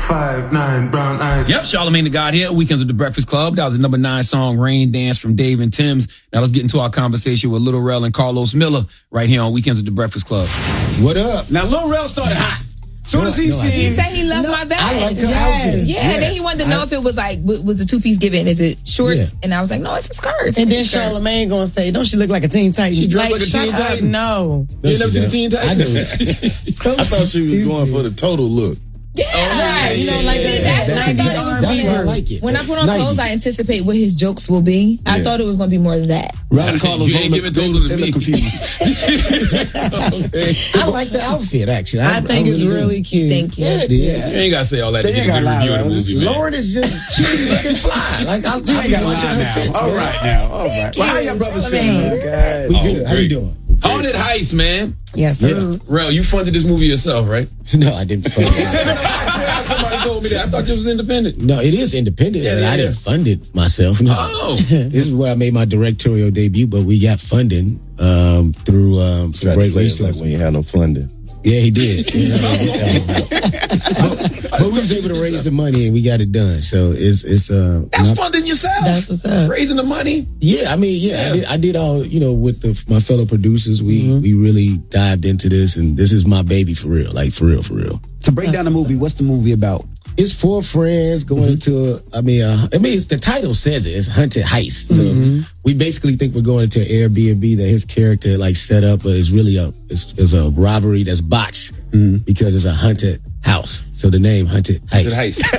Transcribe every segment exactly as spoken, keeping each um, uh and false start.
five, nine, brown eyes. Yep, Charlamagne the God here. Weekends with the Breakfast Club. That was the number nine song, Rain Dance from Dave and Tim's. Now let's get into our conversation with Lil Rel and Carlos Miller right here on Weekends with the Breakfast Club. What up? Now Lil Rel started hot. Soon as he no, seen, he said he loved no, my bag. I like her yes. outfit. Yeah, Yes. then he wanted to know I, if it was like, w- was a two-piece given? Is it shorts? Yeah. And I was like, no, it's a skirt. It's a And then skirt. Charlamagne gonna say, don't she look like a Teen Titan? She dressed like, like a shut Teen up. Titan. No. You never seen the Teen I Titans? do. So I thought she was stupid. going for the total look. Yeah, Oh, yeah, right. yeah, You know, yeah, like yeah, see, yeah. that's, That's I thought exactly- it was that's being, why I like it. when I put It's on nineties. clothes, I anticipate what his jokes will be. I Yeah. thought it was going to be more than that. Rel and Carlos You ain't both giving look, total to they me. look confused. Okay. I like the outfit, actually. I think it's really cute. Thank you. Yeah, it is. You ain't got to say all that to They get ain't a good gotta lie, review of the bro. movie, man. Lauren is just, she looking fly. Like, I, I You be ain't gotta watching lie her now. fits, All man. right now. All right. Well, how y'all brothers feeling? We Oh, good. How you great. doing? Haunted Heist, man. Yes, sir. Yeah. Rel, you funded this movie yourself, right? No, I didn't fund it. Somebody told me that. I thought this was independent. No, it is independent. Yeah, but yeah, I didn't yeah. fund it myself. No. Oh. This is where I made my directorial debut, but we got funding um, through um, some Tried great to play it like resources. when you had no funding. Yeah, he did. You know, but, but we was able to raise the money and we got it done. So it's it's uh That's my- funding yourself. That's what's up. Raising the money. yeah. I mean, yeah, Yeah. I, did, I did all you know with the, my fellow producers. We Mm-hmm. we really dived into this, and this is my baby for real, like for real, for real. To break down the movie, what's the movie about? It's four friends going into. A, I mean, uh, I mean, it's, the title says it. It's Haunted Heist. So Mm-hmm. we basically think we're going into an Airbnb that his character like set up, but it's really a it's, it's a robbery that's botched because it's a haunted house. So the name Haunted Heist.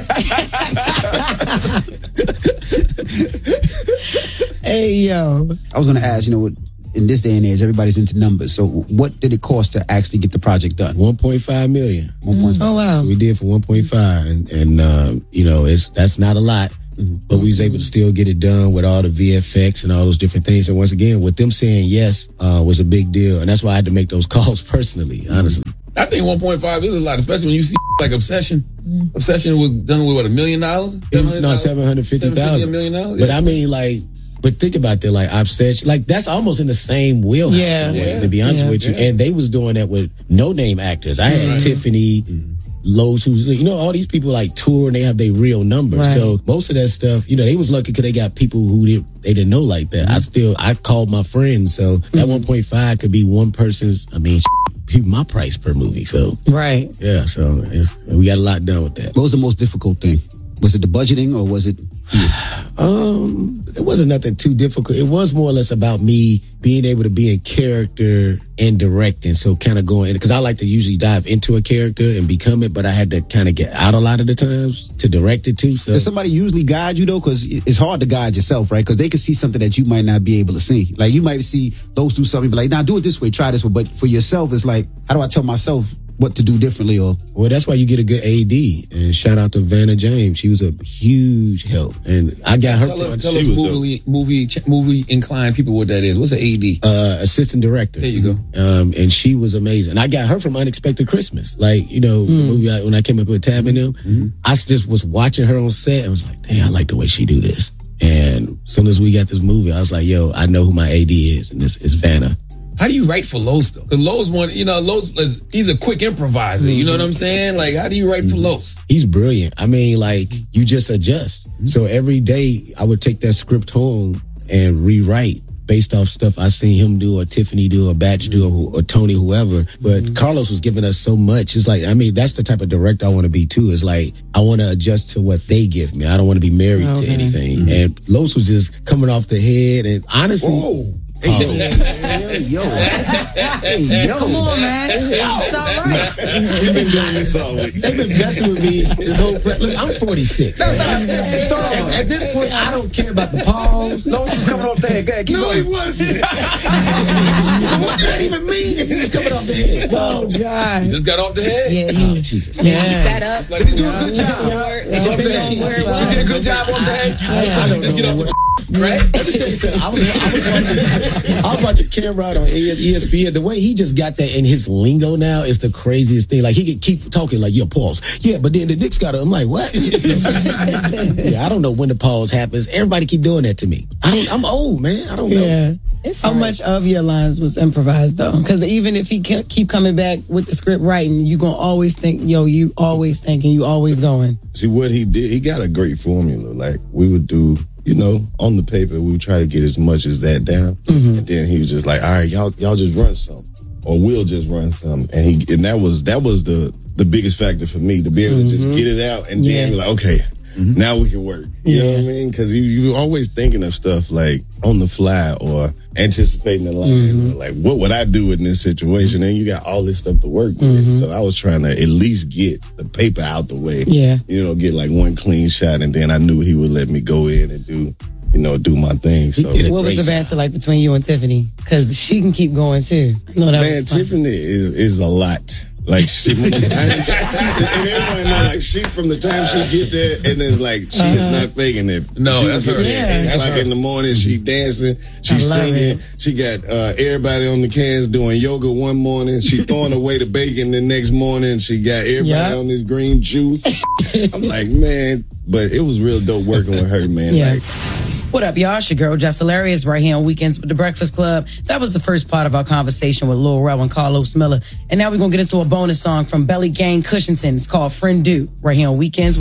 Hey, yo. I was going to ask, you know, in this day and age, everybody's into numbers. So what did it cost to actually get the project done? one point five million. Oh, wow. So we did for one point five, and and um, you know it's that's not a lot, but we was able to still get it done with all the V F X and all those different things. And once again, with them saying yes uh, was a big deal, and that's why I had to make those calls personally, honestly. I think one point five is a lot, especially when you see like Obsession. Obsession was done with what, a million dollars? No, seven hundred fifty A thousand. million dollars? But Yeah. I mean, like, but think about that, like Obsession, like that's almost in the same wheelhouse. Yeah. in a way, Yeah. to be honest Yeah. with you, Yeah. and they was doing that with no name actors. I had Right. Tiffany. Lowe's, who's, you know, all these people like tour and they have their real numbers. Right. So most of that stuff, you know, they was lucky because they got people who did, they didn't know like that. I still, I called my friends. So that one point five could be one person's, I mean, my price per movie. So Right. yeah, so it's, we got a lot done with that. What was the most difficult thing? Was it the budgeting or was it... Um, it wasn't nothing too difficult. It was more or less about me being able to be in character and directing. So kind of going, because I like to usually dive into a character and become it, but I had to kind of get out a lot of the times to direct it too. So Does somebody usually guide you though? Because it's hard to guide yourself, right? Because they can see something that you might not be able to see. Like you might see those do something, but like, nah, do it this way, try this way. But for yourself, it's like, how do I tell myself what to do differently? Or well, that's why you get a good A D. And shout out to Vanna James. She was a huge help. And I got her Tell from us, tell she us was movie, movie, movie inclined people what that is. What's an A D? uh, assistant director. There you go. Um, and she was amazing. I got her from Unexpected Christmas. Like, you know, the movie I, when I came up with Tab and them, I just was watching her on set and was like, damn, I like the way she do this. And as soon as we got this movie, I was like, yo, I know who my A D is, and this is Vanna. How do you write for Los though? Because Los one, you know, Los, uh, he's a quick improviser. You know what I'm saying? Like, how do you write for Los? He's brilliant. I mean, like, you just adjust. So every day I would take that script home and rewrite based off stuff I seen him do or Tiffany do or Batch do or, or Tony, whoever. But Carlos was giving us so much. It's like, I mean, that's the type of director I want to be too. It's like, I want to adjust to what they give me. I don't want to be married Okay. to anything. And Los was just coming off the head. And honestly, Whoa. Oh. yo, hey, yo. Come on, man. It's all right. We've been doing this all week. they've been messing with me this whole pre- look, I'm forty-six. Stop, stop, stop. Start At, over. at this point, I don't care about the pause. Lois was coming off the head. Go ahead, keep No, going. he wasn't. What does that even mean if he's coming off the head? Oh, God. Just got off the head? Yeah, you, Jesus. yeah. you sat up. Like, Did he do a good job? Word, Off the word, head. word, He did a good job off the head. I don't Get know off what the right? Let me tell you something. I was, I was watching, I was watching Cam Rod on E S P N. The way he just got that in his lingo now is the craziest thing. Like he could keep talking like, yeah, pause. Yeah, but then the Knicks got it. I'm like, what? Yeah, I don't know when the pause happens. Everybody keep doing that to me. I don't, I'm old, man. I don't know. Yeah. It's How hard. much of your lines was improvised though? Because even if he ke- keep coming back with the script writing, you gonna always think, yo, you always thinking, you always going. See what he did, he got a great formula. Like we would do, you know, on the paper, we would try to get as much as that down. Mm-hmm. And then he was just like, all right, y'all y'all just run some. Or we'll just run some. And he and that was that was the the biggest factor for me, to be able to just get it out and Yeah. then be like, okay, now we can work. You know Yeah. what I mean? Because you you always thinking of stuff like on the fly or anticipating the line. Mm-hmm. Like, what would I do in this situation? And you got all this stuff to work with. Mm-hmm. So I was trying to at least get the paper out the way. Yeah. You know, get like one clean shot, and then I knew he would let me go in and do, you know, do my thing. So, did it. What was great the banter like between you and Tiffany? Because she can keep going too. I know that man, was fun. Tiffany is is a lot. Like she, from the time she, and everybody know, like she from the time she get there, and it's like she is not faking it. No, she that's get her. there Yeah. at eight That's o'clock her. in the morning. She dancing, she I love singing. it. She got uh, everybody on the cans doing yoga one morning. She throwing away the bacon the next morning. She got everybody Yeah. on this green juice. I'm like, man, but it was real dope working with her, man. Yeah. Like, What up, y'all? It's your girl, Jess Hilarious, right here on Weekends with the Breakfast Club. That was the first part of our conversation with Lil Rel and Carlos Miller. And now we're going to get into a bonus song from Belly Gang Cushington. It's called Friend Do, right here on Weekends with